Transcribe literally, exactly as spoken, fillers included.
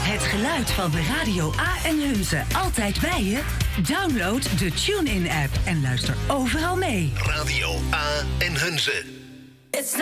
Het geluid van Radio A en Hunze altijd bij je? Download de TuneIn-app en luister overal mee. Radio A en Hunze.